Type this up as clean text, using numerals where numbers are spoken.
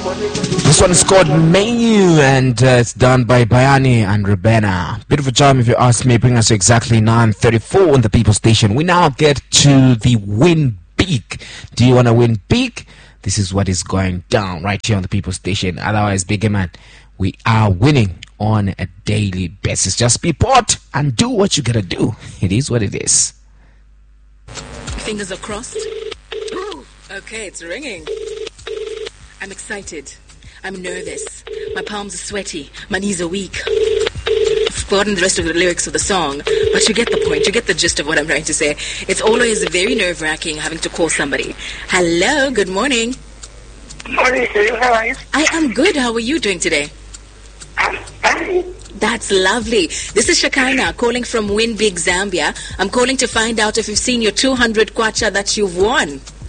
This one is called Menu, and it's done by Bayani and Rebena. Bit of a charm if you ask me. Bring us to exactly 9:34 on the People Station. We now get to the win big. Do you want to win big? This is what is going down right here on the People Station. Otherwise, big man, we are winning on a daily basis. Just be put and do what you gotta do. It is what it is. Fingers are crossed. Ooh, okay, it's ringing. I'm excited. I'm nervous. My palms are sweaty. My knees are weak. I've forgotten the rest of the lyrics of the song, but you get the point. You get the gist of what I'm trying to say. It's always very nerve-wracking having to call somebody. Hello, good morning. Good morning, Sue. How are you? I am good. How are you doing today? I'm fine. That's lovely. This is Shekinah calling from Win Big Zambia. I'm calling to find out if you've seen your 200 kwacha that you've won.